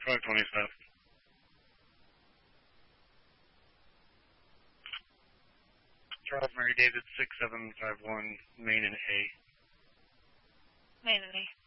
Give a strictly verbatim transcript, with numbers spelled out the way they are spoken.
five twenty-seven. Charles Mary David six seven five one, Main and A. Main and A.